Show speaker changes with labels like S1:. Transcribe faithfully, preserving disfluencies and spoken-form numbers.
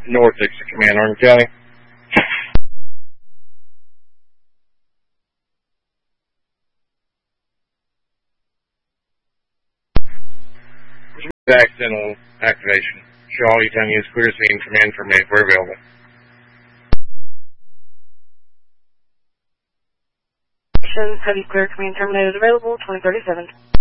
S1: North Dixie Command, Orange County. Accidental activation. Show all you time use clear scene command for me if we're available.
S2: Heavy clear command terminated available, twenty thirty-seven.